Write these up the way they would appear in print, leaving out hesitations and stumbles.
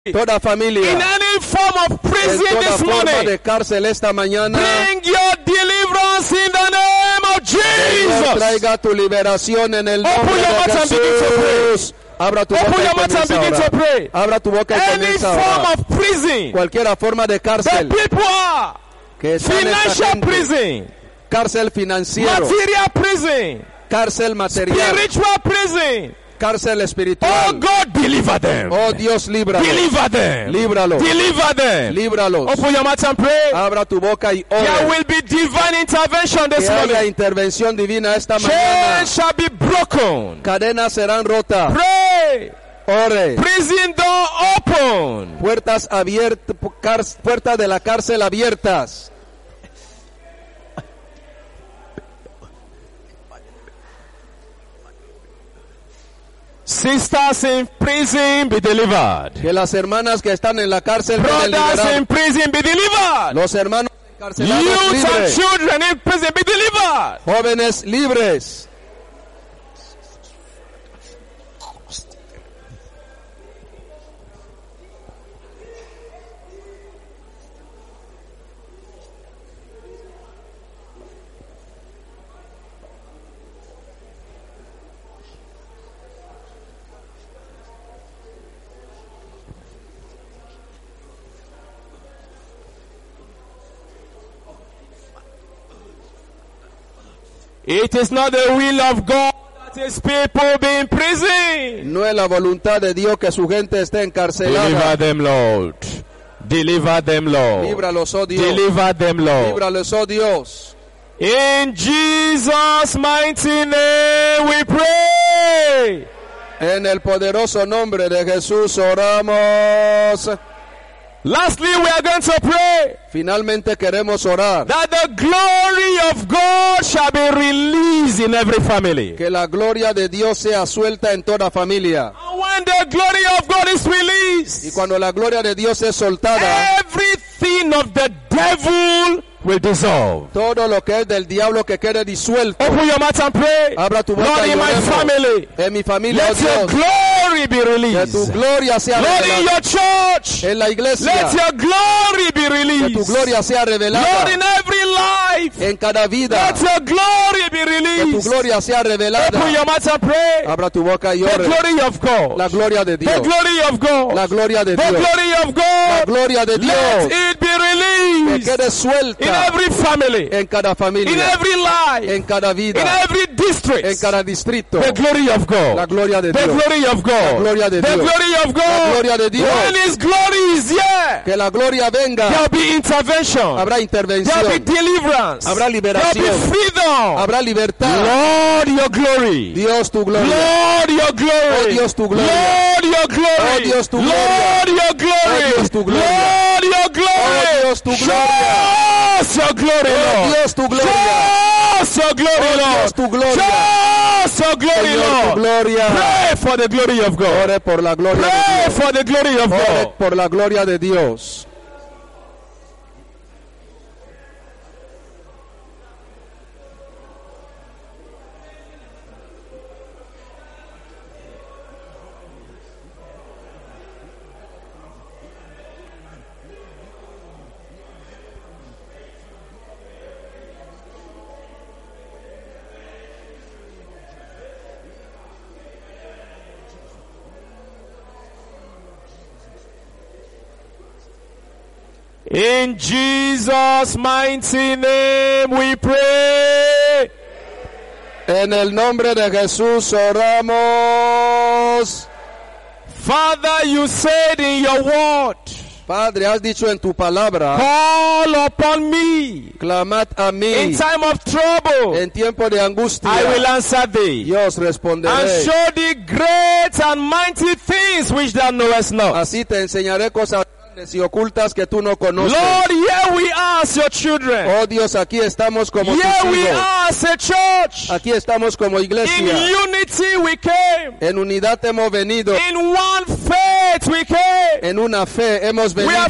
Toda familia, in any form of en prison toda this forma morning, de cárcel esta mañana, bring your deliverance in the name of Señor, Jesus. traiga tu liberación en el Open nombre your de mouth and begin to Jesús. Abra tu Open boca y your mouth and comienza a begin to orar. pray. Abra tu boca y Any comienza a form orar. of prison Cualquier forma de that cárcel people are, que está en esta financial gente, prison, cárcel financiero, material prison, cárcel material, spiritual prison. cárcel Oh espiritual. God, deliver them. Oh Dios, líbralos. Deliver them. Líbralos. Deliver them. Líbralos. Open your mouth and pray. Abra tu boca y There ore. will be divine intervention Que this haya morning. intervención divina esta mañana. Chains shall be broken. Cadenas serán rotas. Pray. Ore. Prison door open. Puertas abiertas, puertas de la cárcel abiertas. Sisters in prison be delivered. Que las hermanas que están en la cárcel queden Brothers liberadas. in prison be delivered. Los hermanos encarcelados Youth and libres. children in prison be delivered. Jóvenes libres. It is not the will of God that his people be in prison. No es la voluntad de Dios que su gente esté encarcelada. Deliver them, Lord. Deliver them, Lord. Líbralos, oh Dios. Deliver them, Lord. Líbralos, oh Dios. In Jesus' mighty name we pray. En el poderoso nombre de Jesús oramos. Lastly, we are going to pray Finalmente queremos orar. that the glory of God shall be released in every family. Que la gloria de Dios sea suelta en toda familia. And when the glory of God is Y released, cuando la gloria de Dios es soltada, everything of the devil will dissolve. todo lo que es del diablo que quede disuelto. Open your mouth and pray. Abra tu boca Lord, y in my oremos. family, En mi familia, oh let your Dios, glory be que tu released. gloria sea Lord, in revelada. your church, En la iglesia, let your glory be que tu released. gloria sea Lord, revelada. in every life, En cada vida, let your glory be que tu released. gloria sea revelada. Open your mouth and pray. Abra tu boca y The ore. glory of God. La gloria de The Dios. glory of God. La gloria de The Dios. glory of La God. gloria de Let Dios. it be Que released quede in suelta every family, en cada in familia, every life, en cada in vida, every district. en cada distrito. The glory of La God. gloria de The Dios. glory of God. La gloria de The Dios. glory of La God. gloria de Dios. When His glory is here, Que la gloria venga. there'll be intervention. Habrá There'll be intervención. deliverance. Habrá There'll be liberación. freedom. Habrá libertad. Lord, your glory. Dios, tu gloria. Lord, your glory. Oh, Dios, tu gloria. Lord, your glory. Oh, Dios, tu gloria. Lord, your glory. Oh, Dios, tu gloria. Lord, your glory. Oh, Dios, tu gloria. Show us your glory, Oh, Lord. Dios, tu gloria. Show us your glory, Oh, Lord. Dios, tu gloria. Show us your glory, Señor, tu Lord. gloria. Pray for the glory of God. Ore por la gloria de Pray Dios. for the glory of Ore God. por la gloria de Dios. In Jesus' mighty name we pray. En el nombre de Jesús oramos. Father, you said in your word, Padre, has dicho en tu palabra, call upon me clamad a mí in time of trouble. en tiempo de angustia. I will answer thee Dios and responderé. show thee great and mighty things which thou knowest not. Así te enseñaré cosas grandes y ocultas que tú no conoces. Lord, here we are as your children. Oh Dios, aquí estamos como tus Here we hijos. are as a church. Aquí estamos como In iglesia. unity we came. En unidad hemos venido. In one faith we came. En una fe hemos We have venido. called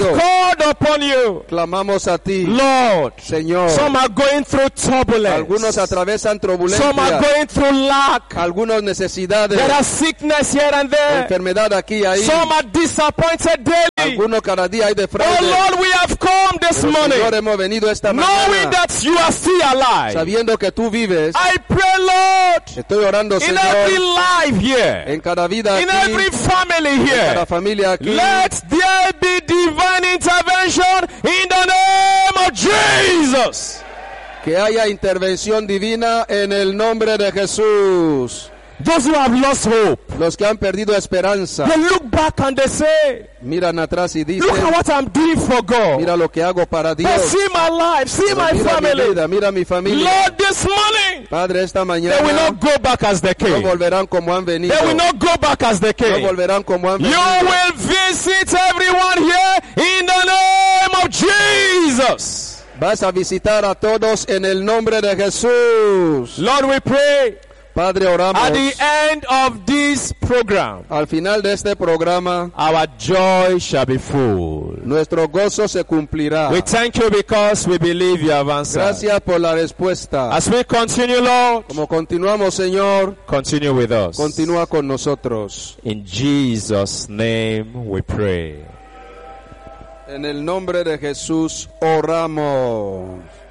called upon you. Clamamos a ti, Lord, Señor. some are going through turbulence. Algunos atravesan Some are turbulencias, going through lack. algunos necesidades, There are sickness here and there. enfermedad aquí y ahí. Some are disappointed daily. Algunos cada día hay de Oh frente. Lord, we have come this Pero, morning Señor, hemos venido esta knowing mañana that you are still alive. sabiendo que tú vives. I pray, Lord, Estoy orando, in every Señor, life here, en cada vida in aquí, every family en cada here, familia aquí. let there be divine intervention in the name of Jesus. Que haya intervención divina en el nombre de Jesús. Those who have lost hope, Los que han perdido esperanza, they look back and they say, miran atrás y look at dicen, what I'm doing for God. mira lo que hago para But Dios. see my life, see my Mira mi family. vida, mira mi familia. Lord, this morning, Padre, esta they will mañana not go back as they no came. volverán como han venido. They will not go back as they No came. volverán como han You venido. will visit everyone here in the name of Jesus. Vas a visitar a todos en el nombre de Jesús. Lord, we pray Padre, oramos. at the end of this program, Al final de este programa, our joy shall be full. nuestro gozo se cumplirá. We thank you because we believe you have answered. Gracias por la respuesta. As we continue, Lord, Como continuamos, Señor, continue with us. continúa con nosotros. In Jesus' name we pray. En el nombre de Jesús oramos.